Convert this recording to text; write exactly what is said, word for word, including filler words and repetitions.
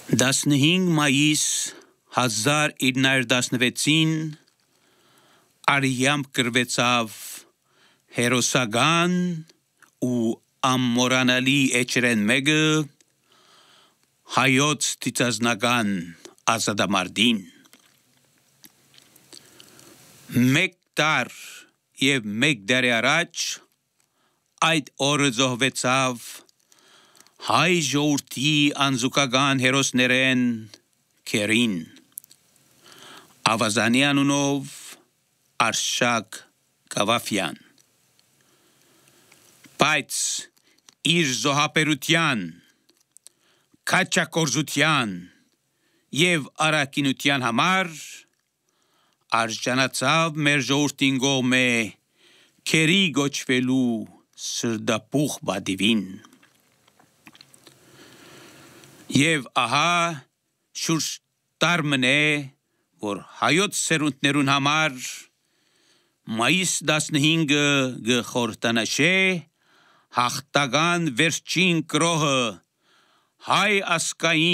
տասնհինգ մայիս հազար ինը հարյուր տասնվեցին արյամբ կրվեցավ հերոսական ու ամմորանալի էջերեն մեկը հայոց տիծազնական ազատամարտին մեկ տար և մեկ դարի առաջ այդ օրը զոհվեցավ հայ ժողովրդի անզուգական հերոսներեն քերին Ավազանի անունով Արշակ Գավաֆյան բայց իր զոհաբերության քաջագործության և առաքինության համար արժանացավ մեր ժողովրդին կողմէ քերի կոչվելու սրտապուխ պատիվին և ահա շուրջ տարի մնե որ հայոց սերունդներուն համար մայիս տասնհինգը կխորհրդանշե հաղթական վերջին կրոհը հայ ազգային